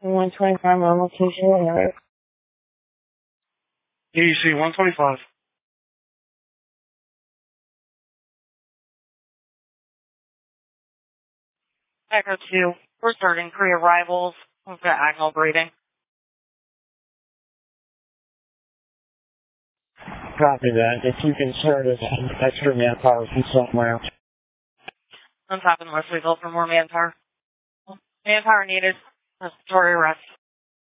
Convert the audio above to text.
125 on location, Eric. EDC 125. Echo 2, we're starting pre-arrivals. We've got Agnel breathing. Copy that. If you can start us extra manpower from somewhere. I'm tapping Lesleyville for more manpower. Manpower needed. Respiratory arrest.